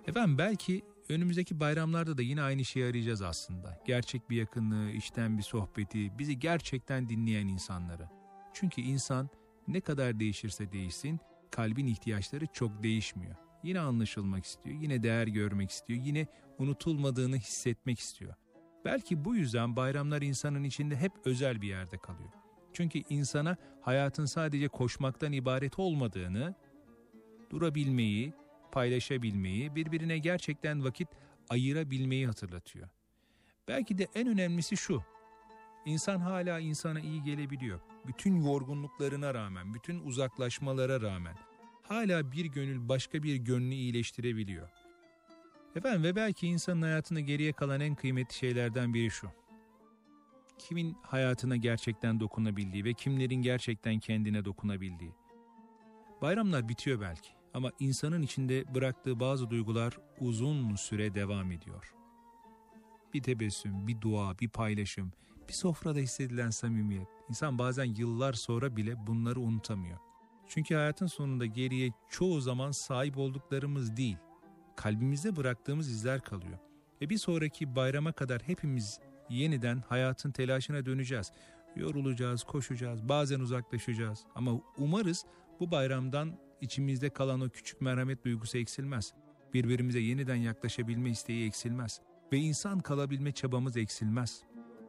Efendim belki önümüzdeki bayramlarda da yine aynı şeyi arayacağız aslında. Gerçek bir yakınlığı, içten bir sohbeti, bizi gerçekten dinleyen insanları. Çünkü insan ne kadar değişirse değişsin, kalbin ihtiyaçları çok değişmiyor. Yine anlaşılmak istiyor, yine değer görmek istiyor, yine unutulmadığını hissetmek istiyor. Belki bu yüzden bayramlar insanın içinde hep özel bir yerde kalıyor. Çünkü insana hayatın sadece koşmaktan ibaret olmadığını, durabilmeyi, paylaşabilmeyi, birbirine gerçekten vakit ayırabilmeyi hatırlatıyor. Belki de en önemlisi şu: İnsan hala insana iyi gelebiliyor. Bütün yorgunluklarına rağmen, bütün uzaklaşmalara rağmen hala bir gönül başka bir gönlü iyileştirebiliyor. Efendim ve belki insanın hayatında geriye kalan en kıymetli şeylerden biri şu: kimin hayatına gerçekten dokunabildiği ve kimlerin gerçekten kendine dokunabildiği. Bayramlar bitiyor belki ama insanın içinde bıraktığı bazı duygular uzun süre devam ediyor. Bir tebessüm, bir dua, bir paylaşım, bir sofrada hissedilen samimiyet. İnsan bazen yıllar sonra bile bunları unutamıyor. Çünkü hayatın sonunda geriye çoğu zaman sahip olduklarımız değil, kalbimizde bıraktığımız izler kalıyor. Ve bir sonraki bayrama kadar hepimiz yeniden hayatın telaşına döneceğiz. Yorulacağız, koşacağız, bazen uzaklaşacağız. Ama umarız bu bayramdan içimizde kalan o küçük merhamet duygusu eksilmez. Birbirimize yeniden yaklaşabilme isteği eksilmez. Ve insan kalabilme çabamız eksilmez.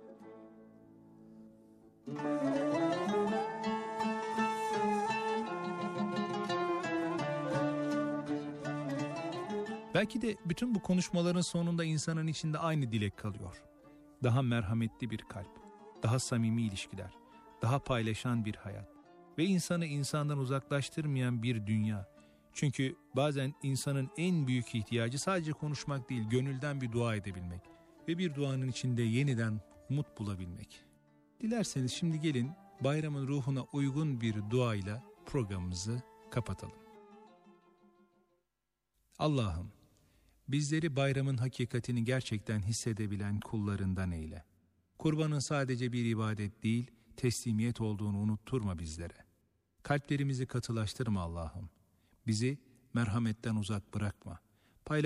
Belki de bütün bu konuşmaların sonunda insanın içinde aynı dilek kalıyor. Daha merhametli bir kalp, daha samimi ilişkiler, daha paylaşan bir hayat ve insanı insandan uzaklaştırmayan bir dünya. Çünkü bazen insanın en büyük ihtiyacı sadece konuşmak değil, gönülden bir dua edebilmek ve bir duanın içinde yeniden umut bulabilmek. Dilerseniz şimdi gelin bayramın ruhuna uygun bir duayla programımızı kapatalım. Allah'ım, bizleri bayramın hakikatini gerçekten hissedebilen kullarından eyle. Kurbanın sadece bir ibadet değil, teslimiyet olduğunu unutturma bizlere. Kalplerimizi katılaştırma Allah'ım. Bizi merhametten uzak bırakma.